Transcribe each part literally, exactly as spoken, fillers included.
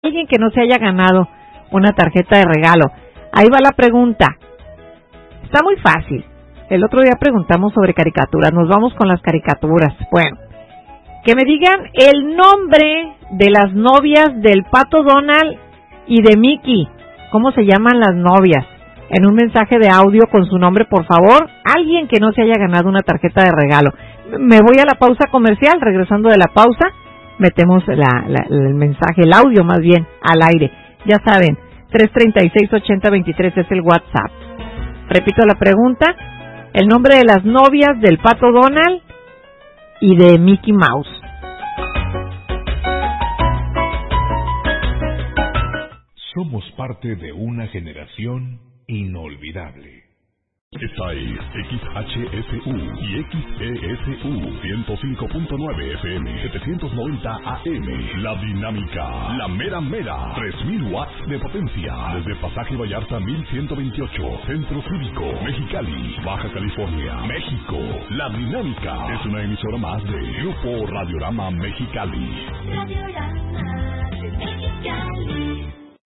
Alguien que no se haya ganado una tarjeta de regalo. Ahí va la pregunta. Está muy fácil. El otro día preguntamos sobre caricaturas. Nos vamos con las caricaturas. Bueno, que me digan el nombre de las novias del Pato Donald y de Mickey. ¿Cómo se llaman las novias? En un mensaje de audio con su nombre, por favor. Alguien que no se haya ganado una tarjeta de regalo. Me voy a la pausa comercial. Regresando de la pausa, metemos la, la, el mensaje, el audio más bien, al aire. Ya saben, tres treinta y seis, ochenta veintitrés es el WhatsApp. Repito la pregunta, el nombre de las novias del Pato Donald y de Mickey Mouse. Somos parte de una generación inolvidable. Esta es X H S U y X E S U ciento cinco punto nueve F M, setecientos noventa A M. La dinámica, la mera mera, tres mil watts de potencia. Desde Pasaje Vallarta mil ciento veintiocho, Centro Cívico, Mexicali, Baja California, México. La dinámica es una emisora más de Grupo Radiorama Mexicali. Radiorama de Mexicali.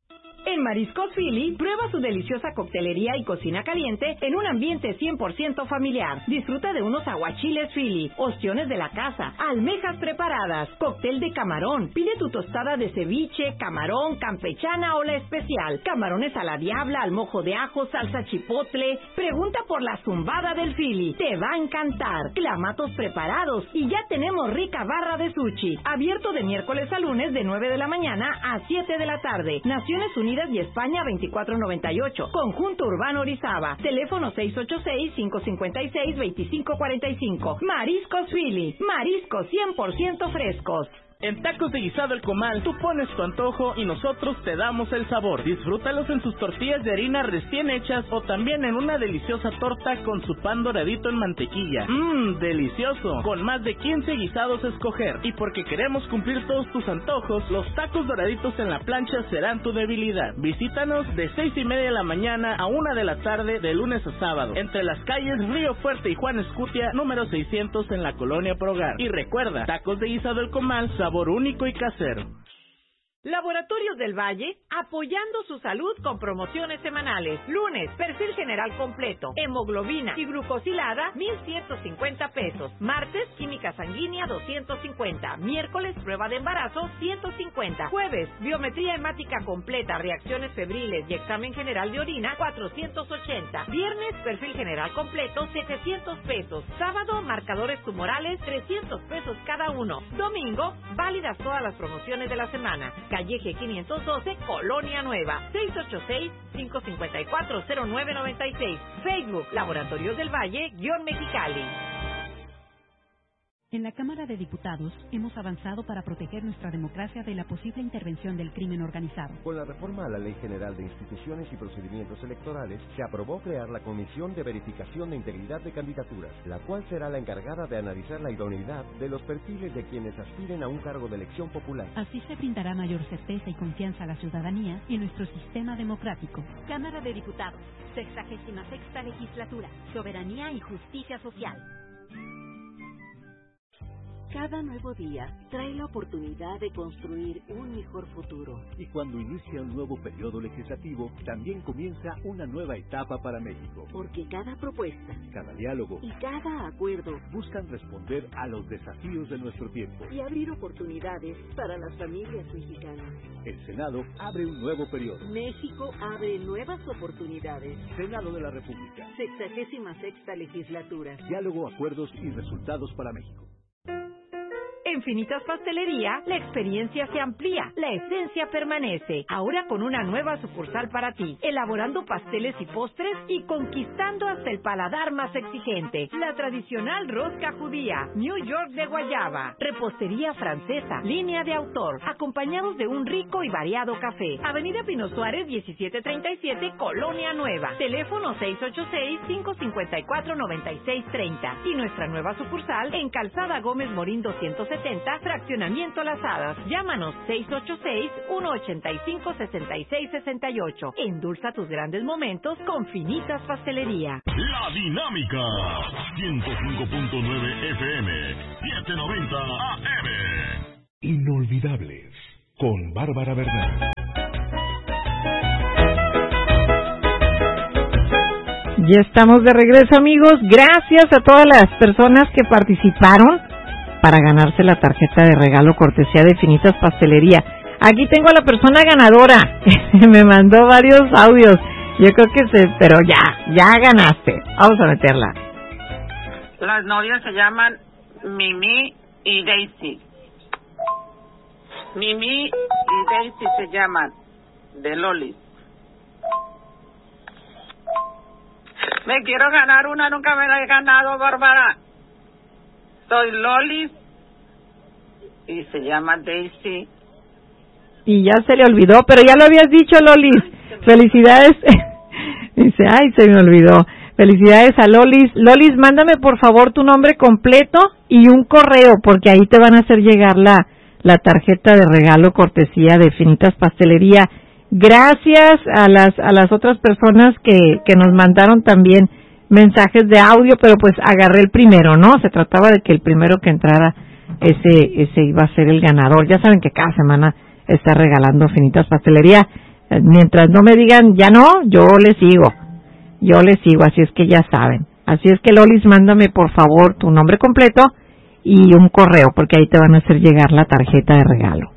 En Mariscos Philly, prueba su deliciosa coctelería y cocina caliente en un ambiente cien por ciento familiar. Disfruta de unos aguachiles Philly, ostiones de la casa, almejas preparadas, cóctel de camarón. Pide tu tostada de ceviche, camarón, campechana o la especial. Camarones a la diabla, al mojo de ajo, salsa chipotle. Pregunta por la zumbada del Philly. Te va a encantar. Clamatos preparados y ya tenemos rica barra de sushi. Abierto de miércoles a lunes de nueve de la mañana a siete de la tarde. Naciones Unidas y España veinticuatro noventa y ocho. Conjunto Urbano Orizaba. Teléfono seis ocho seis, cinco cinco seis, dos cinco cuatro cinco. Mariscos Philly. Mariscos cien por ciento frescos. En Tacos de Guisado El Comal, tú pones tu antojo y nosotros te damos el sabor. Disfrútalos en sus tortillas de harina recién hechas o también en una deliciosa torta con su pan doradito en mantequilla. Mmm, delicioso. Con más de quince guisados a escoger. Y porque queremos cumplir todos tus antojos, los tacos doraditos en la plancha serán tu debilidad. Visítanos de seis y media de la mañana a una de la tarde de lunes a sábado. Entre las calles Río Fuerte y Juan Escutia, número seiscientos en la Colonia Progar. Y recuerda, Tacos de Guisado El Comal, sabor único y casero. Laboratorios del Valle, apoyando su salud con promociones semanales. Lunes, perfil general completo, hemoglobina y glucosilada, mil ciento cincuenta pesos. Martes, química sanguínea, doscientos cincuenta. Miércoles, prueba de embarazo, ciento cincuenta. Jueves, biometría hemática completa, reacciones febriles y examen general de orina, cuatrocientos ochenta. Viernes, perfil general completo, setecientos pesos. Sábado, marcadores tumorales, trescientos pesos cada uno. Domingo, válidas todas las promociones de la semana. Calle G quinientos doce, Colonia Nueva, seis ocho seis, cinco cinco cuatro, cero nueve nueve seis. Facebook, Laboratorios del Valle, guión Mexicali. En la Cámara de Diputados hemos avanzado para proteger nuestra democracia de la posible intervención del crimen organizado. Con la reforma a la Ley General de Instituciones y Procedimientos Electorales, se aprobó crear la Comisión de Verificación de Integridad de Candidaturas, la cual será la encargada de analizar la idoneidad de los perfiles de quienes aspiren a un cargo de elección popular. Así se brindará mayor certeza y confianza a la ciudadanía en nuestro sistema democrático. Cámara de Diputados, sexagésima sexta Legislatura, Soberanía y Justicia Social. Cada nuevo día trae la oportunidad de construir un mejor futuro. Y cuando inicia un nuevo periodo legislativo, también comienza una nueva etapa para México. Porque cada propuesta, cada diálogo y cada acuerdo buscan responder a los desafíos de nuestro tiempo y abrir oportunidades para las familias mexicanas. El Senado abre un nuevo periodo. México abre nuevas oportunidades. Senado de la República. Sexagésima sexta Legislatura. Diálogo, acuerdos y resultados para México. En Finitas Pastelería, la experiencia se amplía, la esencia permanece. Ahora con una nueva sucursal para ti, elaborando pasteles y postres y conquistando hasta el paladar más exigente. La tradicional rosca judía, New York de guayaba, repostería francesa, línea de autor, acompañados de un rico y variado café. Avenida Pino Suárez, diecisiete treinta y siete, Colonia Nueva. Teléfono seis ocho seis, cinco cinco cuatro, nueve seis tres cero. Y nuestra nueva sucursal en Calzada Gómez Morín doscientos setenta, Fraccionamiento Las Hadas. Llámanos seis ocho seis, uno ocho cinco, seis seis seis ocho. Endulza tus grandes momentos con Finitas Pastelería. La Dinámica, ciento cinco punto nueve F M, setecientos noventa A M. Inolvidables. con Bárbara Bernal. Ya estamos de regreso, amigos. Gracias a todas las personas que participaron para ganarse la tarjeta de regalo cortesía de Finitas Pastelería. Aquí tengo a la persona ganadora. Me mandó varios audios. Yo creo que se, pero ya, ya ganaste. Vamos a meterla. Las novias se llaman Mimi y Daisy. Mimi y Daisy se llaman de Lolis. Me quiero ganar una, nunca me la he ganado, Bárbara. Soy Lolis y se llama Daisy. Y ya se le olvidó, pero ya lo habías dicho, Lolis. Felicidades. Dice, ay, se me olvidó. Felicidades a Lolis. Lolis, mándame por favor tu nombre completo y un correo, porque ahí te van a hacer llegar la, la tarjeta de regalo cortesía de Finitas Pastelería. Gracias a las a las otras personas que, que nos mandaron también mensajes de audio, pero pues agarré el primero, ¿no? Se trataba de que el primero que entrara, ese ese iba a ser el ganador. Ya saben que cada semana está regalando Finitas Pastelería. Mientras no me digan, ya no, yo les sigo. Yo les sigo, así es que ya saben. Así es que, Lolis, mándame por favor tu nombre completo y un correo, porque ahí te van a hacer llegar la tarjeta de regalo.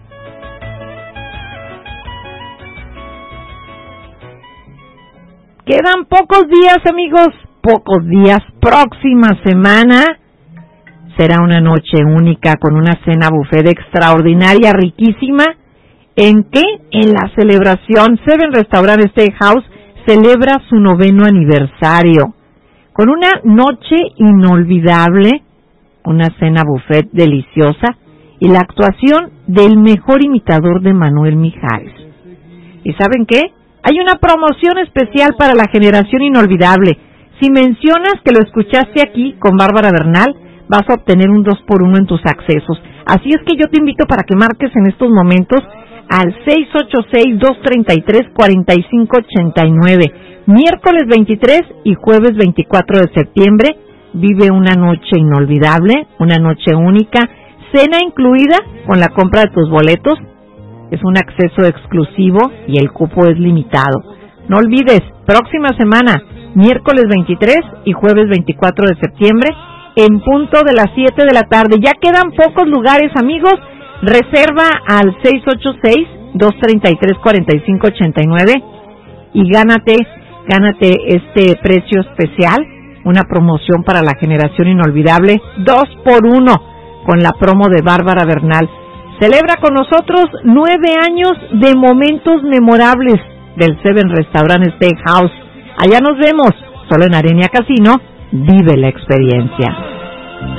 Quedan pocos días, amigos, pocos días. Próxima semana será una noche única con una cena buffet extraordinaria, riquísima. ¿En qué? En la celebración. Seven Restaurant Steakhouse celebra su noveno aniversario con una noche inolvidable, una cena buffet deliciosa y la actuación del mejor imitador de Manuel Mijares. ¿Y saben qué? Hay una promoción especial para la generación inolvidable. Si mencionas que lo escuchaste aquí con Bárbara Bernal, vas a obtener un dos por uno en tus accesos. Así es que yo te invito para que marques en estos momentos al seis ocho seis, dos tres tres, cuatro cinco ocho nueve. Miércoles veintitrés y jueves veinticuatro de septiembre vive una noche inolvidable, una noche única, cena incluida con la compra de tus boletos. Es un acceso exclusivo y el cupo es limitado. No olvides, próxima semana, miércoles veintitrés y jueves veinticuatro de septiembre, en punto de las siete de la tarde. Ya quedan pocos lugares, amigos. Reserva al seis ocho seis, dos tres tres, cuatro cinco ocho nueve y gánate, gánate este precio especial, una promoción para la generación inolvidable, dos por uno con la promo de Bárbara Bernal. Celebra con nosotros nueve años de momentos memorables del Seven Restaurant Steakhouse. Allá nos vemos, solo en Arenia Casino. Vive la experiencia.